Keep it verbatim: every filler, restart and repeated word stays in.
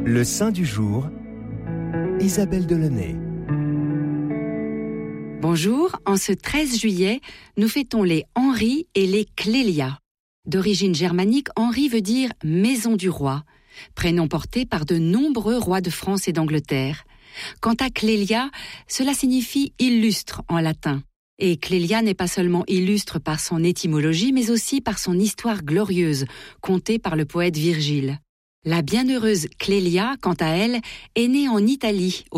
Le saint du jour, Isabelle Delaunay. Bonjour, en ce treize juillet, nous fêtons les Henri et les Clélia. D'origine germanique, Henri veut dire « maison du roi », prénom porté par de nombreux rois de France et d'Angleterre. Quant à Clélia, cela signifie « illustre » en latin. Et Clélia n'est pas seulement illustre par son étymologie, mais aussi par son histoire glorieuse, contée par le poète Virgile. La bienheureuse Clélia, quant à elle, est née en Italie,